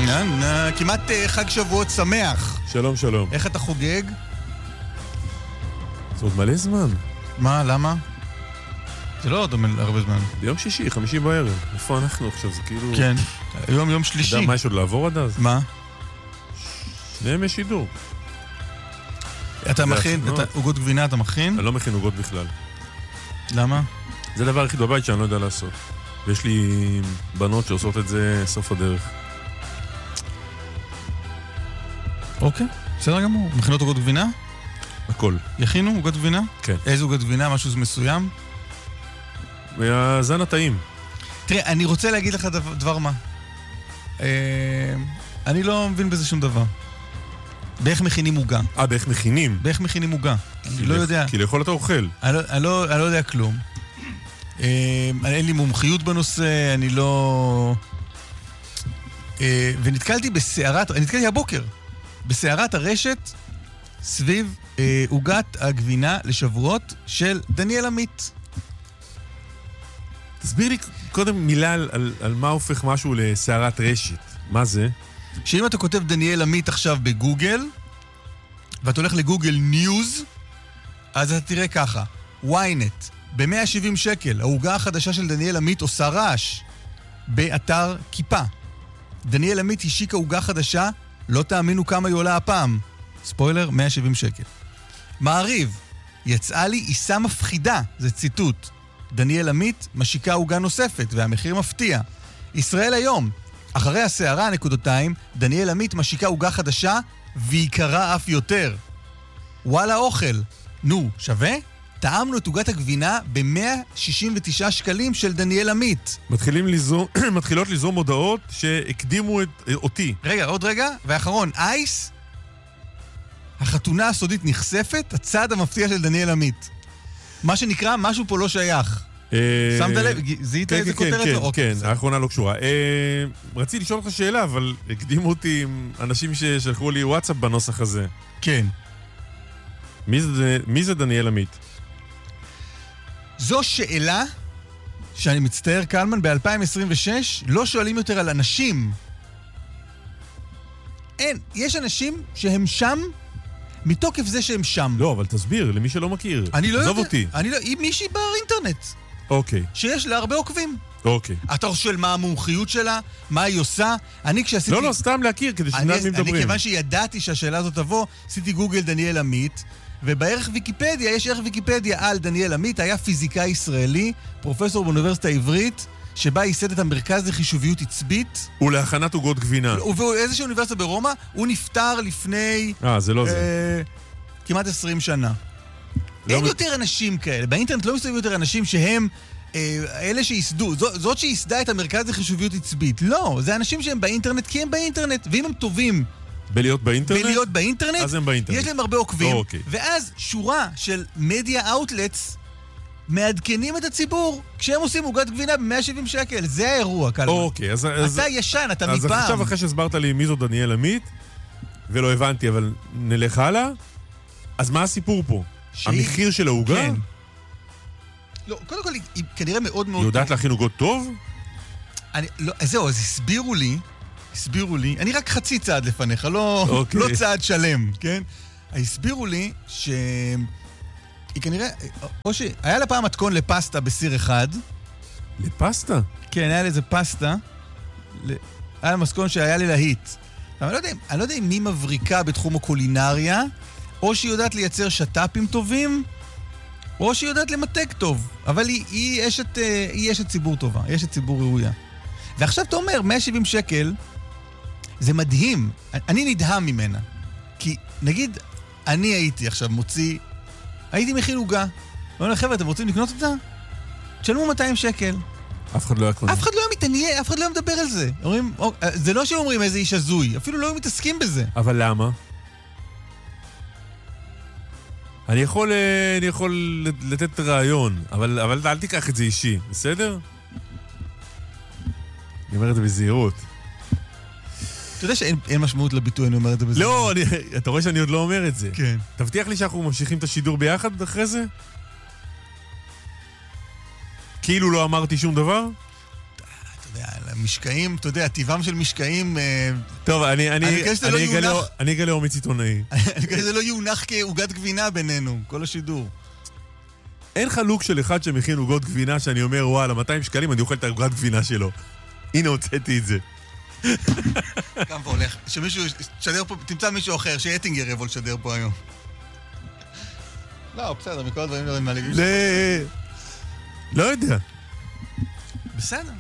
כמעט חג שבועות שמח. שלום, שלום. איך אתה חוגג? זה עוד מלא זמן. מה, למה? זה לא עוד הרבה זמן. ביום שישי, 5 בערב. איפה אנחנו עכשיו? זה כאילו... כן, היום יום שלישי. אתה יודע מה יש עוד לעבור עד אז? מה? שניהם יש שידור. אתה מכין, עוגות גבינה אתה מכין? אני לא מכין עוגות בכלל. למה? זה הדבר היחיד בבית שאני לא יודע לעשות. ויש לי בנות שעושות את זה סוף הדרך. אוקיי, בסדר גמור. מכינות עוגות גבינה? הכל. יכינו עוגות גבינה? כן. איזה עוגות גבינה? משהו מסוים? והזן הטעים. תראה, אני רוצה להגיד לך דבר מה. אני לא מבין בזה שום דבר. באיך מכינים עוגה. באיך מכינים? באיך מכינים עוגה. אני לא יודע. כי לאכול אתה אוכל. אני לא יודע כלום. אין לי מומחיות בנושא, אני לא... ונתקלתי נתקלתי הבוקר, בסערת הרשת, סביב עוגת הגבינה לשבועות של דניאל עמית. תסביר לי קודם מילה על מה הופך משהו לסערת רשת. מה זה? שאם אתה כותב דניאל עמית עכשיו בגוגל, ואתה הולך לגוגל ניוז, אז אתה תראה ככה, ynet, ב-170 שקל, העוגה החדשה של דניאל עמית עושה רעש, באתר כיפה. דניאל עמית השיקה עוגה חדשה, לא תאמינו כמה היא עולה הפעם. ספוילר, 170 שקל. מעריב, יצאה לי עיסה מפחידה, זה ציטוט. דניאל עמית משיקה עוגה נוספת, והמחיר מפתיע. ישראל היום, אחרי הסערה נקודותיים, דניאל עמית משיקה עוגה חדשה, והיא קרה אף יותר. וואלה אוכל. נו, שווה? טעמנו את עוגת הגבינה ב-169 שקלים של דניאל עמית. מתחילות ליזום הודעות שהקדימו אותי. רגע, עוד רגע, ואחרון, אייס, החתונה הסודית נחשפת, הצעד המפתיע של דניאל עמית. מה שנקרא, משהו פה לא שייך. שמת לב? זיהית איזה כותרת? כן, האחרונה לא קשורה. רציתי לשאול לך שאלה, אבל הקדימו אותי עם אנשים ששלחו לי וואטסאפ בנוסח הזה. כן. מי זה דניאל עמית? זו שאלה שאני מצטער קלמן, ב-2026 לא שואלים יותר על אנשים. אין, יש אנשים שהם שם מתוקף זה שהם שם. לא, אבל תסביר, למי שלא מכיר. אני לא יודע. אותי. היא מישהי באינטרנט. אוקיי. שיש לה הרבה עוקבים. אוקיי. אתה חושב מה המומחיות שלה, מה היא עושה. אני כשעשיתי... לא, סתם להכיר, כדי שנדע מי מדברים. אני כיוון שידעתי שהשאלה הזאת תבוא, עשיתי גוגל דניאל עמית, ובערך ויקיפדיה, יש ערך ויקיפדיה על דניאל עמית, היה פיזיקאי ישראלי, פרופסור באוניברסיטה העברית, שבה ייסד את המרכז לחישוביות עצבית. ולהכנת עוגות גבינה. ובאיזושהי אוניברסיטה ברומא, הוא נפטר לפני... זה לא זה. כמעט 20 שנה. אין יותר אנשים כאלה. באינטרנט לא מסתובבים יותר אנשים שהם אלה שיסדו. זאת שיסדה את המרכז לחישוביות עצבית. לא, זה אנשים שהם באינטרנט כי הם באינטרנט. ואם הם טובים בלהיות באינטרנט? אז הם באינטרנט. יש להם הרבה עוקבים. אוקיי. ואז שורה של מדיה אאוטלטס מעדכנים את הציבור כשהם עושים עוגת גבינה ב-170 שקל. זה האירוע, קלמן. אוקיי, אז... אתה ישן, אתה מפעם. אז עכשיו אחרי שהסברת לי מי זו דניאל עמית, ולא הבנתי, אבל נלך הלאה, אז מה הסיפור פה? המחיר של העוגה? כן. לא, קודם כל היא כנראה מאוד מאוד... היא יודעת להכין עוגות טוב? זהו, אז הסבירו לי, אני רק חצי צעד לפניך, לא צעד שלם, כן? הסבירו לי שהיא כנראה, או שהיה לה פעם מתכון לפסטה בסיר אחד. לפסטה? כן, היה לה איזה פסטה. היה לה מתכון שהיה לי להיט. אני לא יודע אם מי מבריקה בתחום הקולינריה, או שהיא יודעת לייצר שטאפים טובים, או שהיא יודעת למתק טוב. אבל היא אשת ציבור טובה, היא אשת ציבור ראויה. ועכשיו אתה אומר, 170 שקל, זה מדהים. אני נדהם ממנה. כי נגיד, אני הייתי עכשיו הייתי מכין עוגה. ואומרים, חבר'ה, אתם רוצים לקנות אותה? תשלמו 200 שקל. אף אחד לא היה קונה. אף אחד לא מתעניין, אף אחד לא מדבר על זה. זה לא שאומרים איזה איש הזוי, אפילו לא מתעסקים בזה. אבל למה? אני יכול לתת רעיון, אבל אל תיקח את זה אישי, בסדר? אני אומר את זה בזהירות. אתה יודע שאין משמעות לביטוי, אני אומר את זה בזהירות. לא, אתה רואה שאני עוד לא אומר את זה. כן. תבטיח לי שאנחנו ממשיכים את השידור ביחד אחרי זה? כאילו לא אמרתי שום דבר? אתה יודע, משקעים, אתה יודע, טבעם של משקעים... טוב, אני אגלה אומץ עיתונאי. אני מקווה שזה לא יונח כעוגת גבינה בינינו, כל השידור. אין חלוק של אחד שמכין עוגות גבינה שאני אומר, וואלה, 200 שקלים אני אוכל את העוגת גבינה שלו. הנה, הוצאתי את זה. קם והולך. שמישהו שדר פה, תמצא מישהו אחר, שאטינגר יבוא לשדר פה היום. לא, בסדר, מכל הדברים לא יודעים מה להגיד. לא יודע. בסדר.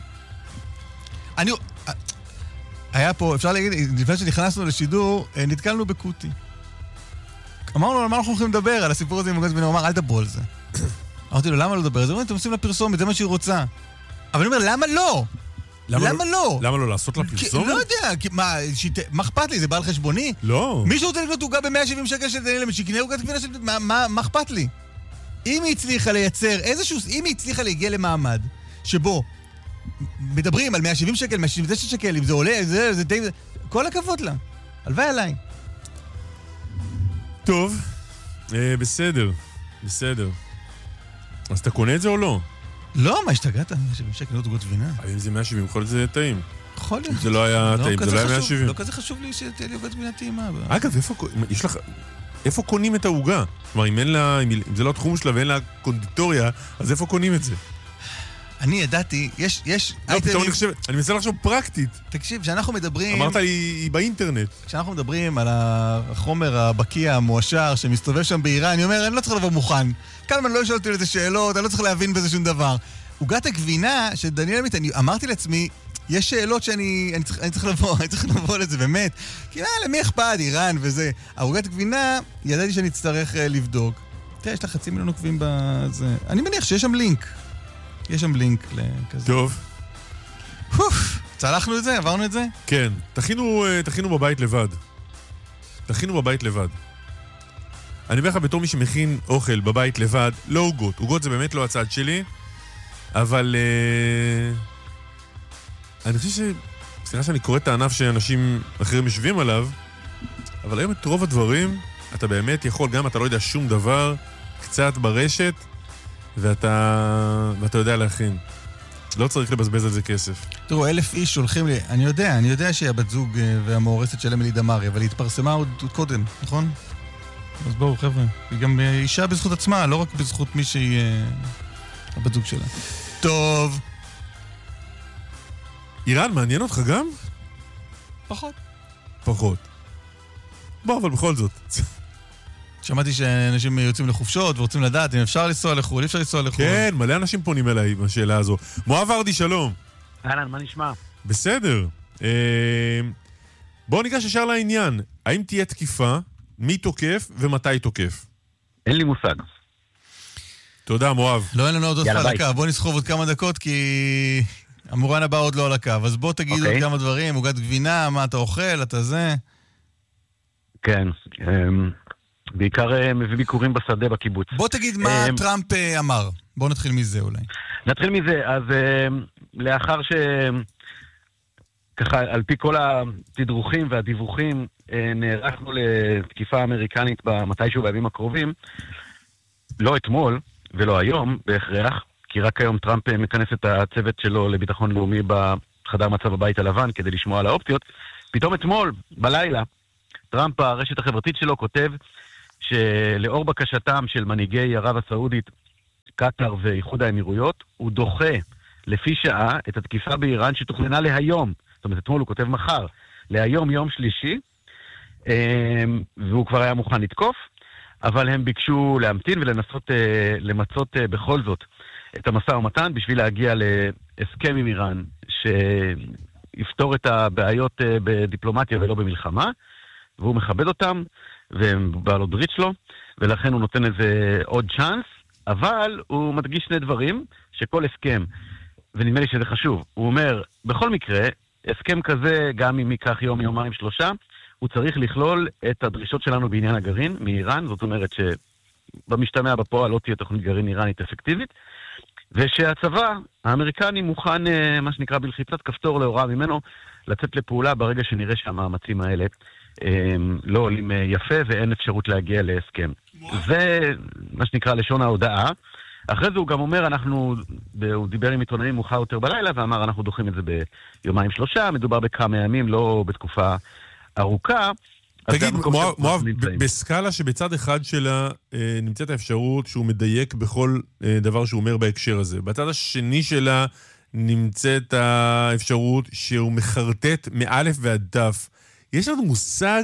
היה פה, אפשר להגיד, לפני שנכנסנו לשידור, נתקלנו בקוטי. אמרנו, על מה אנחנו הולכים לדבר? על הסיפור הזה עם עוגת גבינה, הוא אמר, אל דברו על זה. אמרתי לו, למה לא לדבר? אז הוא אומר, אתם עושים לה פרסומת, זה מה שהיא רוצה. אבל אני אומר, למה לא? למה לא? למה לא לעשות לה פרסומת? לא יודע, מה אכפת לי? זה בעל חשבוני? לא. מישהו רוצה לקנות עוגה ב-170 שקל של דניאל, שיקנה עוגת גבינה של... מה אכפת לי? אם היא הצליחה לייצר איזשהו... אם היא הצליחה להגיע למעמד שבו מדברים על 170 שקל, 179 שקל, אם זה עולה, זה די... כל הכבוד לה. הלוואי עליי. טוב, בסדר. אז אתה קונה את זה או לא? לא, מה השתגעת? 170 שקל, לא עוגות גבינה. אם זה 170, יכול להיות זה טעים. יכול להיות. זה לא היה טעים, זה לא היה 170. לא כזה חשוב לי שתהיה לי עוגת גבינה טעימה. אגב, איפה קונים את העוגה? כלומר, אם זה לא התחום שלה ואין לה קונדיטוריה, אז איפה קונים את זה? אני ידעתי, יש... אני מנסה לחשוב פרקטית. תקשיב, כשאנחנו מדברים... אמרת לי, היא באינטרנט. כשאנחנו מדברים על החומר הבקיע, המואשר, שמסתובב שם באיראן, אני אומר, אני לא צריך לבוא מוכן. קלמן לא שאלתי לזה שאלות, אני לא צריך להבין בזה שום דבר. עוגת הגבינה של דניאל עמית, אני אמרתי לעצמי, יש שאלות שאני צריך לבוא לזה, באמת. כי למי אכפת, איראן וזה. העוגת הגבינה, ידעתי שאני אצטרך לבדוק. תראה, יש לה 500,000 עוקבים בזה. אני מניח שיש שם לינק. יש שם לינק לכזה. טוב. צלחנו את זה? עברנו את זה? כן. תכינו בבית לבד. אני אומר לך, בתור מי שמכין אוכל בבית לבד, לא עוגות. עוגות זה באמת לא הצד שלי, אבל אני חושב סליחה שאני קורא את הענף שאנשים אחרים משווים עליו, אבל היום את רוב הדברים אתה באמת יכול, גם אתה לא יודע שום דבר, קצת ברשת, ואתה יודע להכין. לא צריך לבזבז על זה כסף. תראו, 1,000 איש שולחים לי, אני יודע שהבת זוג והמאורסת של אמילי דמארי, אבל היא התפרסמה עוד קודם, נכון? אז בואו, חבר'ה. היא גם אישה בזכות עצמה, לא רק בזכות מי שהיא הבת זוג שלה. טוב. איראן, מעניין אותך גם? פחות. בוא, אבל בכל זאת. שמעתי שאנשים יוצאים לחופשות ורוצים לדעת אם אפשר לנסוע לחו"ל, אי אפשר לנסוע לחו"ל. כן, מלא אנשים פונים אליי בשאלה הזו. מואב ורדי, שלום. אהלן, מה נשמע? בסדר. בואו ניגש ישר לעניין. האם תהיה תקיפה, מי תוקף ומתי תוקף? אין לי מושג. תודה, מואב. לא, אין לנו עוד על הקו. בואו נסחוב עוד כמה דקות, כי המורן הבא עוד לא על הקו. אז בואו תגידו עוד כמה דברים, עוגת גבינה, מה אתה אוכל, אתה זה. כן, בעיקר מביא ביקורים בשדה בקיבוץ. בוא תגיד מה טראמפ אמר. בוא נתחיל מזה אולי. נתחיל מזה. אז לאחר ככה, על פי כל התדרוכים והדיווחים, נערכנו לתקיפה אמריקנית מתישהו בימים הקרובים, לא אתמול ולא היום בהכרח, כי רק היום טראמפ מכנס את הצוות שלו לביטחון לאומי בחדר מצב הבית הלבן כדי לשמוע על האופציות. פתאום אתמול, בלילה, טראמפ ברשת החברתית שלו כותב שלאור בקשתם של מנהיגי ערב הסעודית, קטר ואיחוד האמירויות, הוא דוחה לפי שעה את התקיפה באיראן שתוכננה להיום. זאת אומרת, אתמול הוא כותב מחר, להיום יום שלישי, והוא כבר היה מוכן לתקוף, אבל הם ביקשו להמתין ולנסות למצות בכל זאת את המשא ומתן בשביל להגיע להסכם עם איראן שיפתור את הבעיות בדיפלומטיה ולא במלחמה, והוא מכבד אותם, והם בעלות ברית שלו, ולכן הוא נותן איזה עוד צ'אנס, אבל הוא מדגיש שני דברים, שכל הסכם, ונדמה לי שזה חשוב, הוא אומר, בכל מקרה, הסכם כזה, גם אם ייקח יום, יומיים, 3, הוא צריך לכלול את הדרישות שלנו בעניין הגרעין מאיראן, זאת אומרת שבמשתמע בפועל לא תהיה תוכנית גרעין איראנית אפקטיבית, ושהצבא האמריקני מוכן, מה שנקרא בלחיצת כפתור להוראה ממנו, לצאת לפעולה ברגע שנראה שהמאמצים האלה לא עולים יפה ואין אפשרות להגיע להסכם. זה מה שנקרא לשון ההודעה, אחרי זה הוא גם אומר, הוא דיבר עם עיתונאים מאוחר יותר בלילה, ואמר, אנחנו דוחים את זה ביומיים 3, מדובר בכמה ימים, לא בתקופה ארוכה. תגיד, מואב, בסקאלה שבצד אחד שלה נמצאת האפשרות שהוא מדייק בכל דבר שהוא אומר בהקשר הזה. בצד השני שלה נמצאת האפשרות שהוא מחרטט מאלף ועד דף. יש לנו מושג,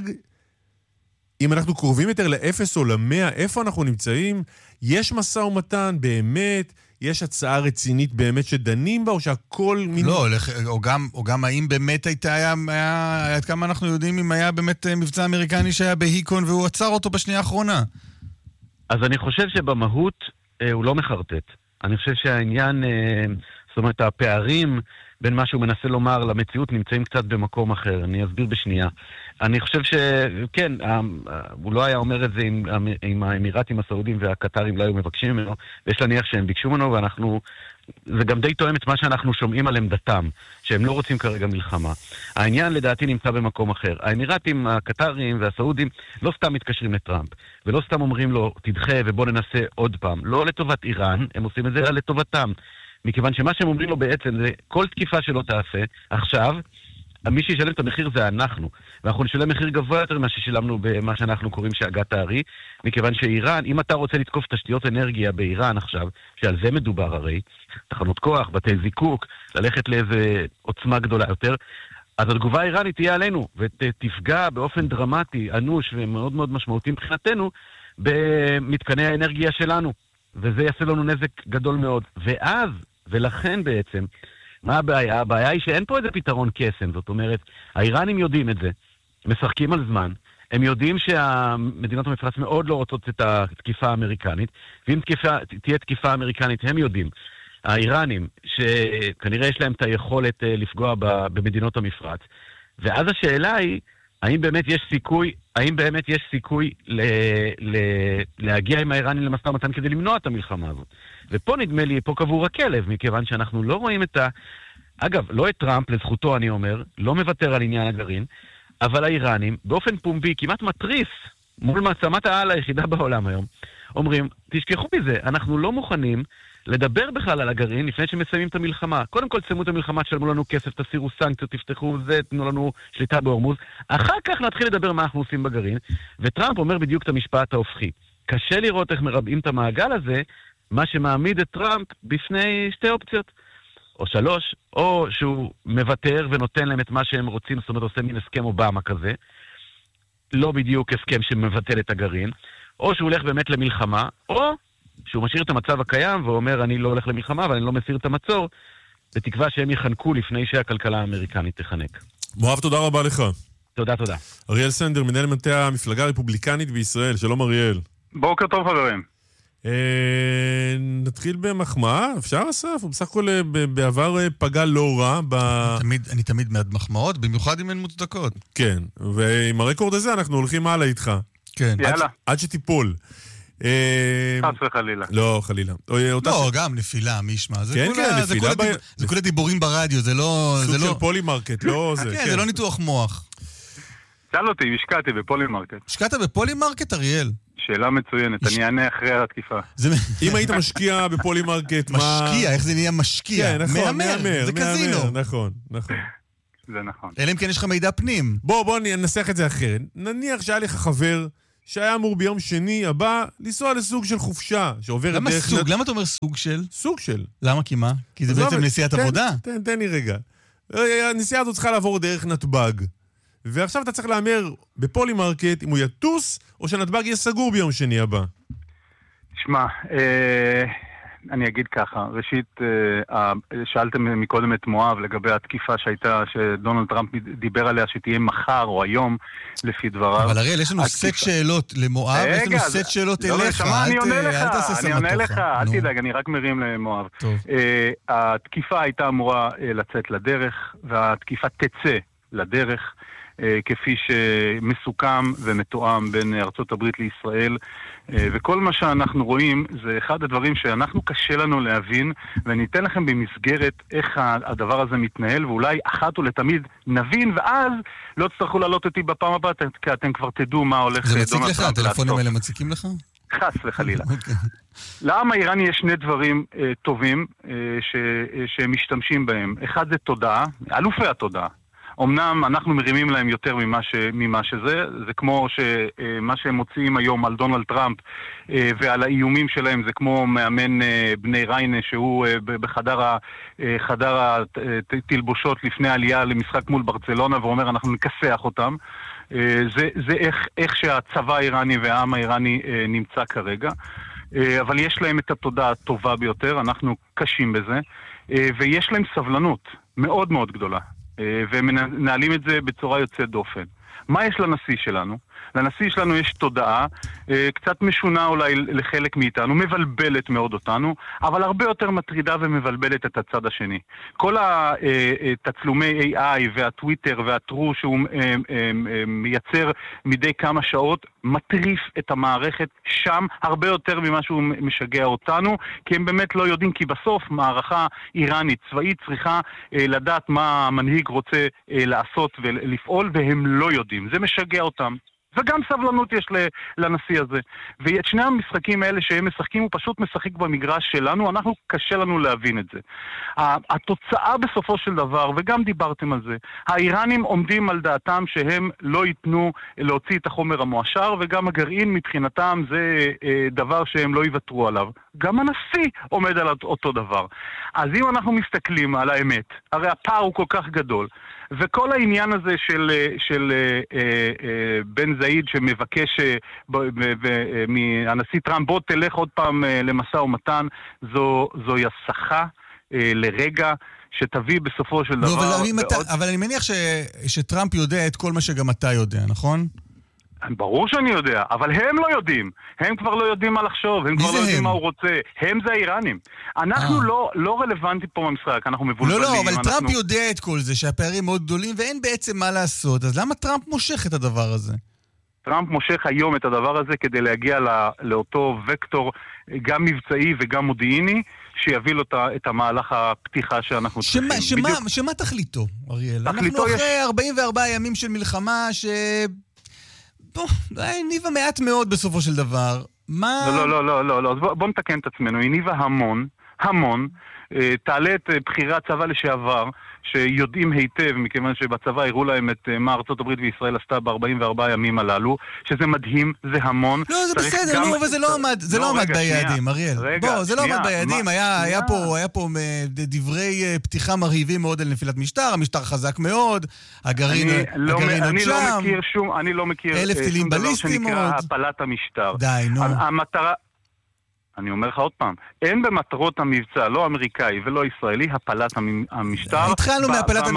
אם אנחנו קרובים יותר ל0 או ל100, איפה אנחנו נמצאים? יש משא ומתן באמת? יש הצעה רצינית באמת שדנים בה, או שהכל מין... לא, או גם האם באמת היה, עד כמה אנחנו יודעים אם היה באמת מבצע אמריקני שהיה בהיקון והוא עצר אותו בשנייה האחרונה. אז אני חושב שבמהות הוא לא מחרטט. אני חושב שהעניין, זאת אומרת, הפערים בין מה שהוא מנסה לומר למציאות נמצאים קצת במקום אחר. אני אסביר בשנייה. אני חושב שכן, הוא לא היה אומר את זה עם האמירתים הסעודים והקטרים לא היו מבקשים ממנו, ויש להניח שהם ביקשו ממנו, זה גם די תואם את מה שאנחנו שומעים על עמדתם, שהם לא רוצים כרגע מלחמה. העניין לדעתי נמצא במקום אחר. האמירתים, הקטרים והסעודים לא סתם מתקשרים לטראמפ, ולא סתם אומרים לו, תדחה ובוא ננסה עוד פעם. לא לטובת איראן, הם עושים את זה לטובתם. מכיוון שמה שהם אומרים לו בעצם זה, כל תקיפה שלא תעשה, עכשיו, מי שישלם את המחיר זה אנחנו. ואנחנו נשלם מחיר גבוה יותר מה ששילמנו במה שאנחנו קוראים שאגת הארי, מכיוון שאיראן, אם אתה רוצה לתקוף תשתיות אנרגיה באיראן עכשיו, שעל זה מדובר הרי, תחנות כוח, בתי זיקוק, ללכת לאיזה עוצמה גדולה יותר, אז התגובה האיראנית תהיה עלינו, ותפגע באופן דרמטי, אנוש ומאוד מאוד משמעותי מבחינתנו, במתקני האנרגיה שלנו. וזה יעשה לנו נזק גדול מאוד. ואז, ולכן בעצם, מה הבעיה? הבעיה היא שאין פה איזה פתרון קסם. זאת אומרת, האיראנים יודעים את זה, משחקים על זמן, הם יודעים שהמדינות המפרץ מאוד לא רוצות את התקיפה האמריקנית, ואם תהיה תקיפה אמריקנית, הם יודעים. האיראנים, שכנראה יש להם את היכולת לפגוע במדינות המפרץ. ואז השאלה היא, האם באמת יש סיכוי להגיע עם האיראנים למשא ומתן כדי למנוע את המלחמה הזאת. ופה נדמה לי, פה קבור הכלב, מכיוון שאנחנו לא רואים אגב, לא את טראמפ, לזכותו אני אומר, לא מוותר על עניין הגרעין, אבל האיראנים, באופן פומבי, כמעט מטריס, מול מעצמת העל היחידה בעולם היום, אומרים, תשכחו מזה, אנחנו לא מוכנים לדבר בכלל על הגרעין לפני שמסיימים את המלחמה. קודם כל תסיימו את המלחמה, תשלמו לנו כסף, תסירו סנקציות, תפתחו זה, תנו לנו שליטה בהורמוז. אחר כך נתחיל לדבר מה אנחנו עושים בגרעין. וטראמפ אומר בדיוק את המשפט ההופכי. קשה לראות איך מרבעים את המעגל הזה, מה שמעמיד את טראמפ בפני 2 אופציות. או 3, או שהוא מוותר ונותן להם את מה שהם רוצים, זאת אומרת עושה מין הסכם אובמה כזה. לא בדיוק הסכם שמבטל את הגרעין. או שהוא הולך באמת למלחמה, או שהוא משאיר את המצב הקיים ואומר אני לא הולך למלחמה ואני לא מסיר את המצור, בתקווה שהם יחנקו לפני שהכלכלה האמריקנית תחנק. מואב, תודה רבה לך. תודה. אריאל סנדר, מנהל מטה המפלגה הרפובליקנית בישראל. שלום אריאל. בוקר טוב חברים. נתחיל במחמאה, אפשר אסף? הוא בסך הכל בעבר פגע לא רע. אני תמיד מעד מחמאות, במיוחד אם הן מוצדקות. כן, ועם הרקורד הזה אנחנו הולכים הלאה איתך. כן. עד שתיפול. חס וחלילה. לא, חלילה. לא, גם נפילה, מי ישמע. כן, נפילה. זה כל הדיבורים ברדיו, זה לא... סוג של פולימרקט, לא זה. כן, זה לא ניתוח מוח. שאל אותי, השקעתי בפולימרקט. השקעת בפולימרקט, אריאל? שאלה מצוינת, אני אענה אחרי התקיפה. אם היית משקיע בפולימרקט, מה... משקיע, איך זה נהיה משקיע? מהמר, זה קזינו. נכון. זה נכון. אלא אם כן יש לך מידע פנים. בוא ננסח את זה אחרת. נניח שהיה לך חבר שהיה אמור ביום שני הבא לנסוע לסוג של חופשה, שעוברת למה סוג? למה אתה אומר סוג של? סוג של. למה? כי מה? כי זה בעצם נסיעת עבודה? תן לי רגע. הנסיעה הזאת צריכה לעבור דרך נתב"ג. ועכשיו אתה צריך לאמר בפולימרקט אם הוא יטוס, או שנתב"ג יהיה סגור ביום שני הבא. תשמע, אני אגיד ככה. ראשית, שאלתם מקודם את מואב לגבי התקיפה שהייתה, שדונלד טראמפ דיבר עליה שתהיה מחר או היום, לפי דבריו. אבל הראל, יש לנו סט שאלות למואב, יש לנו סט שאלות אליך. אל תעשה סמטוחה. אני עונה לך, אל תדאג, אני רק מרים למואב. התקיפה הייתה אמורה לצאת לדרך, והתקיפה תצא לדרך, כפי שמסוכם ומתואם בין ארצות הברית לישראל, וכל מה שאנחנו רואים זה אחד הדברים שאנחנו קשה לנו להבין, ואני אתן לכם במסגרת איך הדבר הזה מתנהל, ואולי אחת ולתמיד נבין, ואז לא תצטרכו לעלות אותי בפעם הבאה, כי אתם כבר תדעו מה הולך. זה מציק לך? הטלפונים האלה מציקים לך? חס וחלילה. לעם האיראני יש שני דברים טובים שהם משתמשים בהם. אחד זה תודעה, אלופי התודעה. אמנם אנחנו מרימים להם יותר ממה שזה, זה כמו שמה שהם מוציאים היום על דונלד טראמפ ועל האיומים שלהם, זה כמו מאמן בני ריינה שהוא בחדר התלבושות לפני העלייה למשחק מול ברצלונה ואומר אנחנו נכסח אותם. זה איך שהצבא האיראני והעם האיראני נמצא כרגע. אבל יש להם את התודעה הטובה ביותר, אנחנו קשים בזה, ויש להם סבלנות מאוד מאוד גדולה. והם מנהלים את זה בצורה יוצאת דופן. מה יש לנשיא שלנו? לנשיא שלנו יש תודעה, קצת משונה אולי לחלק מאיתנו, מבלבלת מאוד אותנו, אבל הרבה יותר מטרידה ומבלבלת את הצד השני. כל התצלומי AI והטוויטר והטרו שהוא מייצר מדי כמה שעות, מטריף את המערכת שם הרבה יותר ממה שהוא משגע אותנו, כי הם באמת לא יודעים, כי בסוף מערכה איראנית צבאית צריכה לדעת מה המנהיג רוצה לעשות ולפעול, והם לא יודעים. זה משגע אותם. וגם סבלנות יש לנשיא הזה. ואת שני המשחקים האלה שהם משחקים, הוא פשוט משחק במגרש שלנו, אנחנו קשה לנו להבין את זה. התוצאה בסופו של דבר, וגם דיברתם על זה, האיראנים עומדים על דעתם שהם לא ייתנו להוציא את החומר המועשר, וגם הגרעין מבחינתם זה דבר שהם לא יוותרו עליו. גם הנשיא עומד על אותו דבר. אז אם אנחנו מסתכלים על האמת, הרי הפער הוא כל כך גדול, וכל העניין הזה של בן זאיד שמבקש מהנשיא טראמפ, בוא תלך עוד פעם למשא ומתן, זוהי הסחה לרגע שתביא בסופו של דבר... אבל אני מניח שטראמפ יודע את כל מה שגם אתה יודע, נכון? ברור שאני יודע, אבל הם לא יודעים. הם כבר לא יודעים מה לחשוב, הם כבר לא יודעים מה הוא רוצה. הם זה האיראנים. אנחנו לא רלוונטי פה במשחק, אנחנו מבולבלים. לא, אבל טראמפ יודע את כל זה, שהפערים מאוד גדולים, ואין בעצם מה לעשות. אז למה טראמפ מושך את הדבר הזה? טראמפ מושך היום את הדבר הזה כדי להגיע לאותו וקטור, גם מבצעי וגם מודיעיני, שיביא לו את המהלך הפתיחה שאנחנו צריכים. שמה תכליתו, אריאל? אנחנו אחרי 44 ימים של מלחמה הניבה מעט מאוד בסופו של דבר. מה... לא. אז בוא נתקן את עצמנו. הניבה המון. תעלה את בחירי הצבא לשעבר, שיודעים היטב, מכיוון שבצבא הראו להם את מה ארצות הברית וישראל עשתה ב-44 ימים הללו, שזה מדהים, זה המון. לא, זה בסדר, וזה לא עמד ביעדים, אריאל. בוא, זה לא עמד ביעדים, היה פה דברי פתיחה מרהיבים מאוד על נפילת משטר, המשטר חזק מאוד, הגרעין עוד שם. אני לא מכיר 1,000 טילים בליסטיים מאוד. שנקרא הפלת המשטר. די, נו. המטרה... אני אומר לך עוד פעם, אין במטרות המבצע, לא אמריקאי ולא ישראלי, הפלת המשטר. התחלנו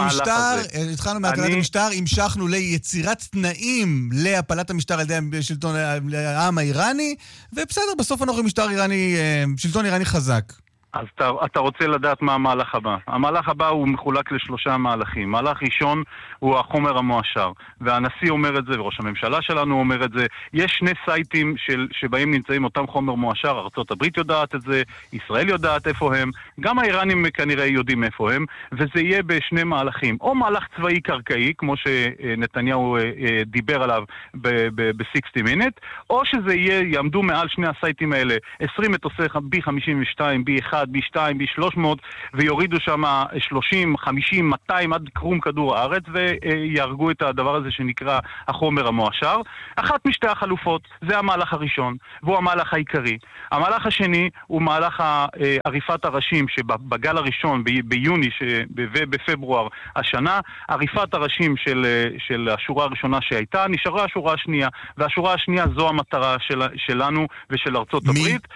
מהפלת המשטר, המשכנו ליצירת תנאים להפלת המשטר על ידי שלטון העם האיראני, ובסדר, בסוף אנחנו משטר איראני, שלטון איראני חזק. אז אתה רוצה לדעת מה המהלך הבא. המהלך הבא הוא מחולק לשלושה מהלכים. מהלך ראשון הוא החומר המועשר. והנשיא אומר את זה, וראש הממשלה שלנו אומר את זה. יש שני סייטים שבהם נמצאים אותם חומר מועשר. ארצות הברית יודעת את זה, ישראל יודעת איפה הם. גם האיראנים כנראה יודעים איפה הם. וזה יהיה בשני מהלכים. או מהלך צבאי קרקעי, כמו שנתניהו דיבר עליו ב-60 Minutes, או שזה יעמדו מעל שני הסייטים האלה 20 מטוסי B-52, B-1, B2, B300, ויורידו שם 30, 50, 200 עד קרום כדור הארץ, ויארגו את הדבר הזה שנקרא החומר המועשר. אחת משתי החלופות, זה המהלך הראשון, והוא המהלך העיקרי. המהלך השני הוא מהלך עריפת הראשים, שבגל הראשון, ביוני ובפברואר השנה, עריפת הראשים של השורה הראשונה שהייתה, נשארה השורה השנייה, והשורה השנייה זו המטרה שלנו ושל ארצות הברית.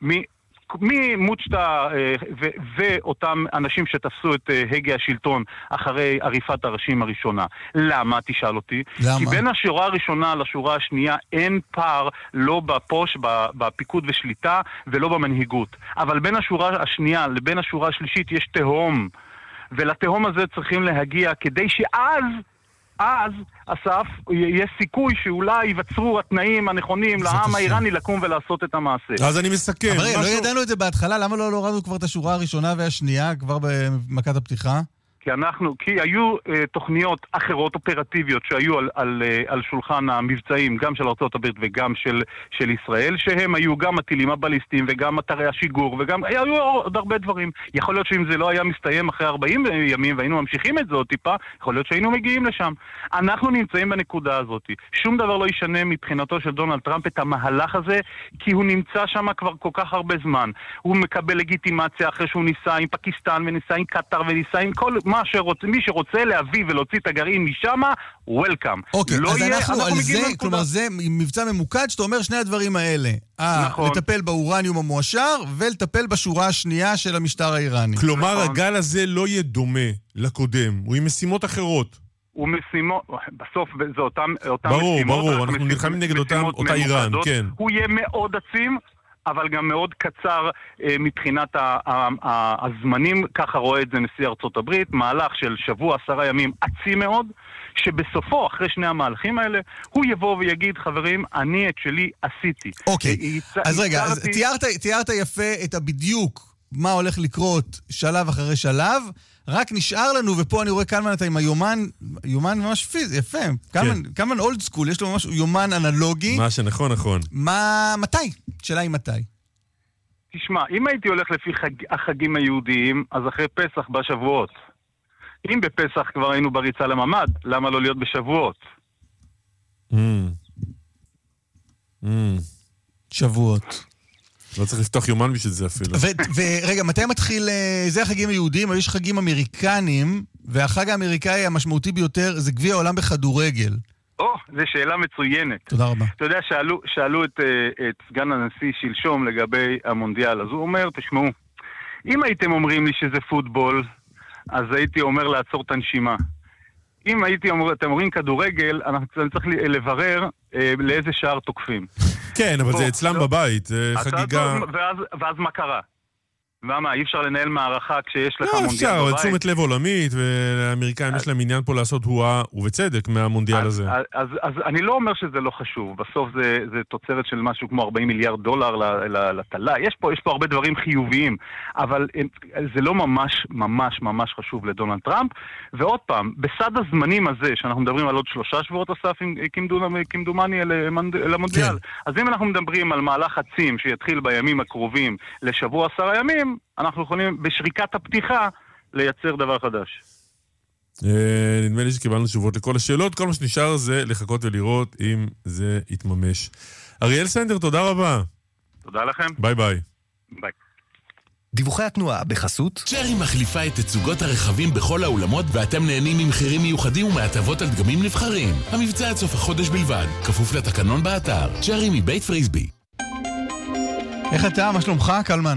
ממוצ'טה ואותם אנשים שתפסו את הגה השלטון אחרי עריפת הראשים הראשונה. למה? תשאל אותי. למה? כי בין השורה הראשונה לשורה השנייה אין פער לא בפוש, בפיקוד ושליטה ולא במנהיגות. אבל בין השורה השנייה לבין השורה השלישית יש תהום. ולתהום הזה צריכים להגיע כדי אז, אסף, יש סיכוי שאולי ייווצרו התנאים הנכונים לעם האיראני לקום ולעשות את המעשה. אז אני מסכם. אבל לא ידענו את זה בהתחלה, למה לא הורדנו כבר את השורה הראשונה והשנייה, כבר במכת הפתיחה? כי היו תוכניות אחרות אופרטיביות שהיו על שולחן המבצעים, גם של ארצות הברית וגם של ישראל, שהם היו גם הטילים הבליסטיים וגם אתרי השיגור וגם היו עוד הרבה דברים. יכול להיות שאם זה לא היה מסתיים אחרי 40 ימים והיינו ממשיכים את זה עוד טיפה, יכול להיות שהיינו מגיעים לשם. אנחנו נמצאים בנקודה הזאת. שום דבר לא ישנה מבחינתו של דונלד טראמפ את המהלך הזה, כי הוא נמצא שם כבר כל כך הרבה זמן. הוא מקבל לגיטימציה אחרי שהוא ניסה עם פקיסטן וניסה עם קטר וניסה עם כל מי שרוצה להביא ולהוציא את הגרעין משם, וולקאם. אוקיי, אז אנחנו על זה, כלומר זה מבצע ממוקד שאתה אומר שני הדברים האלה. נכון. לטפל באורניום המועשר ולטפל בשורה השנייה של המשטר האיראני. כלומר, הגל הזה לא יהיה דומה לקודם, הוא עם משימות אחרות. הוא משימות, בסוף זה אותם ברור, משימות. ברור, אנחנו נלחמים נגד אותה איראן, כן. הוא יהיה מאוד עצים, אבל גם מאוד קצר מבחינת הזמנים, ככה רואה את זה נשיא ארצות הברית, מהלך של שבוע 10 ימים עצים מאוד, שבסופו, אחרי שני המהלכים האלה, הוא יבוא ויגיד, חברים, אני את שלי עשיתי. אוקיי, אז רגע, אז תיארת יפה את הבדיוק מה הולך לקרות שלב אחרי שלב, רק נשאר לנו, ופה אני רואה קלמן אתה עם היומן ממש פיזי, יפה, קלמן אולד סקול, יש לו ממש יומן אנלוגי. מה שנכון, נכון. מתי? שאלה היא מתי. תשמע, אם הייתי הולך לפי החגים היהודיים, אז אחרי פסח בשבועות. אם בפסח כבר היינו בריצה לממד, למה לא להיות בשבועות? שבועות. לא צריך לפתוח יומן בשביל זה אפילו. ורגע, מתי מתחיל, זה החגים היהודיים, אבל יש חגים אמריקנים, והחג האמריקאי המשמעותי ביותר זה גביע העולם בכדורגל. זו שאלה מצוינת. תודה רבה. אתה יודע, שאלו את סגן הנשיא שלשום לגבי המונדיאל, אז הוא אומר, תשמעו, אם הייתם אומרים לי שזה פוטבול, אז הייתי אומר לעצור את הנשימה. אם אתם אומרים כדורגל, אני צריך לברר לאיזה שער תוקפים. כן, אבל זה אצלם בבית, זה חגיגה... ואז מה קרה? ומה, אי אפשר לנהל מערכה כשיש לך מונדיאל בבית? לא, אפשר, תשומת לב עולמית, ולאמריקאים יש להם עניין פה לעשות הואה, ובצדק, מהמונדיאל הזה. אז אני לא אומר שזה לא חשוב, בסוף זה תוצרת של משהו כמו $40 מיליארד לתלה, יש פה הרבה דברים חיוביים, אבל זה לא ממש ממש ממש חשוב לדונלד טראמפ, ועוד פעם, בסד הזמנים הזה, שאנחנו מדברים על עוד 3 שבועות אסף, כמדומני למונדיאל, אז אם אנחנו מדברים על מהלך עצים שיתחיל בימים הקרובים לשבוע 10 ימים, אנחנו יכולים בשריקת הפתיחה לייצר דבר חדש. נדמה לי שקיבלנו תשובות לכל השאלות, כל מה שנשאר זה לחכות ולראות אם זה יתממש. אריאל סנדר, תודה רבה. תודה לכם. ביי ביי. ביי. דיווחי התנועה בחסות צ'רי מחליפה את תצוגות הרכבים בכל האולמות ואתם נהנים ממחירים מיוחדים ומהטבות על דגמים נבחרים. המבצע עד סוף החודש בלבד, כפוף לתקנון באתר. צ'רי מבית פריסבי. איך אתה? מה שלומך, קלמן?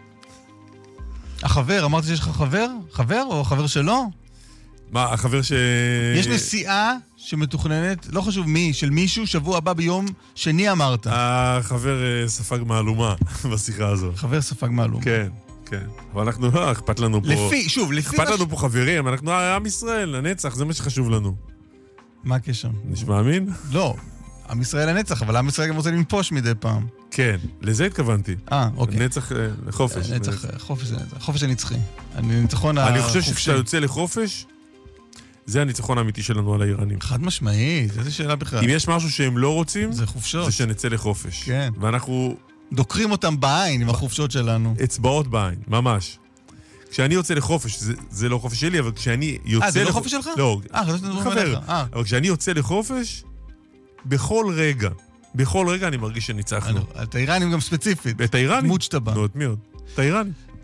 החבר, אמרתי שיש לך חבר? חבר או חבר שלו? מה, החבר יש נסיעה שמתוכננת, לא חשוב מי, של מישהו, שבוע הבא ביום שני אמרת. החבר ספג מהלומה בשיחה הזו. חבר ספג מהלומה. כן, כן. אבל אנחנו לא, אכפת לנו פה... לפי... אכפת לנו פה חברים, אנחנו עם ישראל, הנצח, זה מה שחשוב לנו. מה הקשר? נשמע אמין? לא, עם ישראל הנצח, אבל עם ישראל גם רוצה לנפוש מדי פעם. כן, לזה התכוונתי. אוקיי. נצח לחופש. חופש הנצחי. הניצחון החופשי. אני חושב שכשאתה יוצא לחופש, זה הניצחון האמיתי שלנו על האיראנים. חד משמעית, איזו שאלה בכלל. אם יש משהו שהם לא רוצים, זה חופשות. זה שנצא לחופש. כן. ואנחנו... דוקרים אותם בעין עם החופשות שלנו. אצבעות בעין, ממש. כשאני יוצא לחופש, זה לא חופש שלי, אבל כשאני יוצא... זה לא חופש שלך? לא, חבר. אבל כשאני יוצא לחופש, בכל רגע אני מרגיש שניצחנו. את האיראנים גם ספציפית. את האיראנים? דמות שאתה בא. מאוד מאוד. את האיראנים.